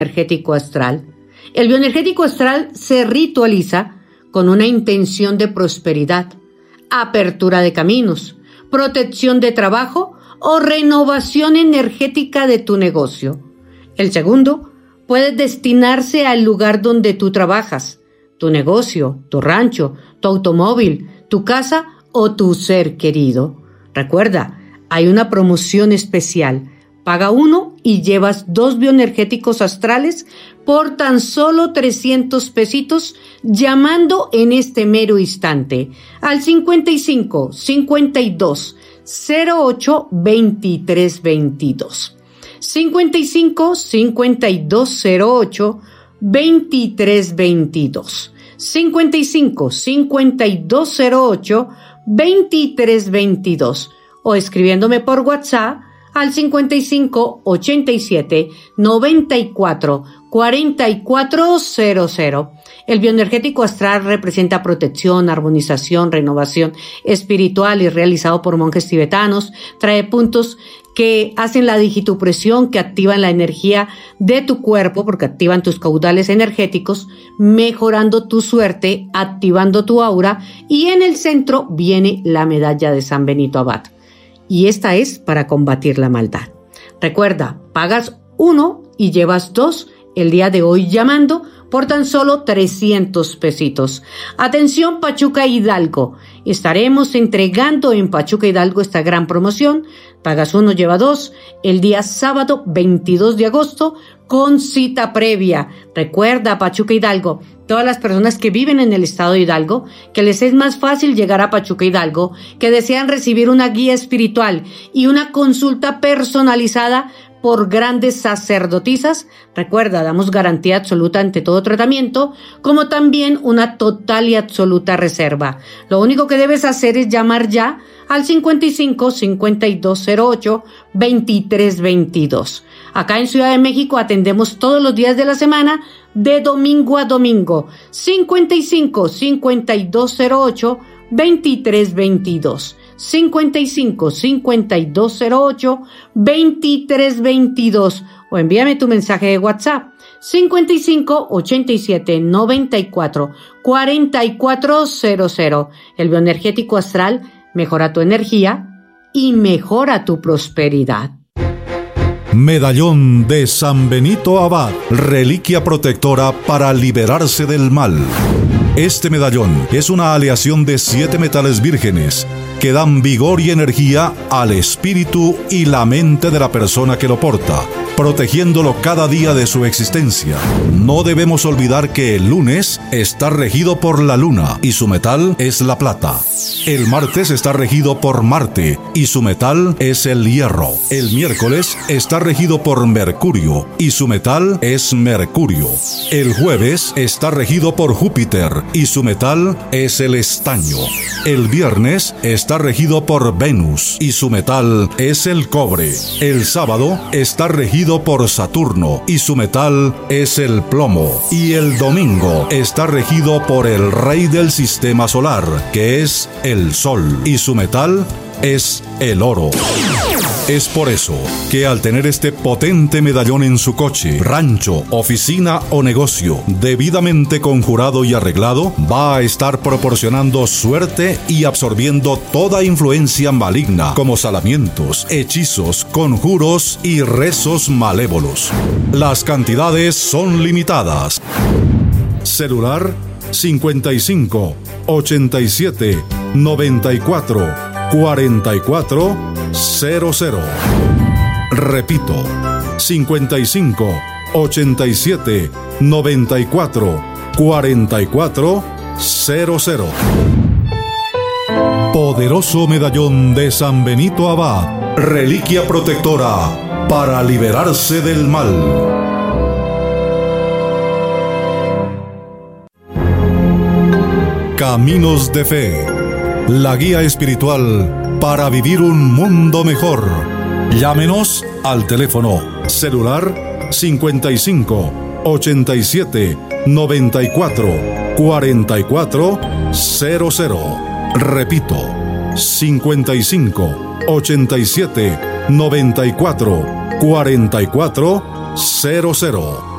bioenergético astral. El bioenergético astral se ritualiza con una intención de prosperidad, apertura de caminos, protección de trabajo o renovación energética de tu negocio. El segundo puede destinarse al lugar donde tú trabajas, tu negocio, tu rancho, tu automóvil, tu casa o tu ser querido. Recuerda, hay una promoción especial. Paga uno y llevas 2 bioenergéticos astrales por tan solo 300 pesitos llamando en este mero instante al 55 52 08 23 22. 55 52 08 23 22. 55 52 08 23 22. O escribiéndome por WhatsApp al 55 87 94 4400. El bioenergético astral representa protección, armonización, renovación espiritual y realizado por monjes tibetanos. Trae puntos que hacen la digitopresión, que activan la energía de tu cuerpo porque activan tus caudales energéticos, mejorando tu suerte, activando tu aura, y en el centro viene la medalla de San Benito Abad. Y esta es para combatir la maldad. Recuerda, pagas 1 y llevas 2 el día de hoy llamando por tan solo 300 pesitos. Atención Pachuca Hidalgo, estaremos entregando en Pachuca Hidalgo esta gran promoción. Pagas 1, lleva 2 el día sábado 22 de agosto con cita previa. Recuerda Pachuca Hidalgo, todas las personas que viven en el estado de Hidalgo, que les es más fácil llegar a Pachuca Hidalgo, que desean recibir una guía espiritual y una consulta personalizada por grandes sacerdotisas. Recuerda, damos garantía absoluta ante todo tratamiento, como también una total y absoluta reserva. Lo único que debes hacer es llamar ya al 55 52 08 23 22. Acá en Ciudad de México atendemos todos los días de la semana, de domingo a domingo. 55 52 08 23 22. 55 52 08 23 22. O envíame tu mensaje de WhatsApp 55 87 94 4400. El bioenergético astral mejora tu energía y mejora tu prosperidad. Medallón de San Benito Abad, reliquia protectora para liberarse del mal. Este medallón es una aleación de 7 metales vírgenes que dan vigor y energía al espíritu y la mente de la persona que lo porta, protegiéndolo cada día de su existencia. No debemos olvidar que el lunes está regido por la luna y su metal es la plata. El martes está regido por Marte y su metal es el hierro. El miércoles está regido por Mercurio y su metal es mercurio. El jueves está regido por Júpiter y su metal es el estaño. El viernes está regido por Venus y su metal es el cobre. El sábado está regido por Saturno y su metal es el plomo. Y el domingo está regido por el rey del sistema solar, que es el sol, y su metal es el oro. Es por eso que al tener este potente medallón en su coche, rancho, oficina o negocio, debidamente conjurado y arreglado, va a estar proporcionando suerte y absorbiendo toda influencia maligna, como salamientos, hechizos, conjuros y rezos malévolos. Las cantidades son limitadas. Celular 55 87 94 4400. Repito, 55 87 94 4400. Poderoso medallón de San Benito Abad, reliquia protectora para liberarse del mal. Caminos de Fe, la guía espiritual para vivir un mundo mejor. Llámenos al teléfono celular 55 87 94 4400. Repito, 55 87 94 4400.